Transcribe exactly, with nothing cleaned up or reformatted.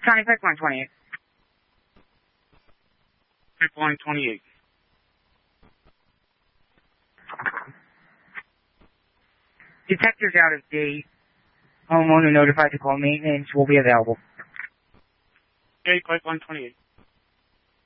County Pipeline twenty-eight. Pipeline twenty-eight. Detector's out of date. Homeowner notified to call maintenance will be available. Okay, Pipeline twenty-eight.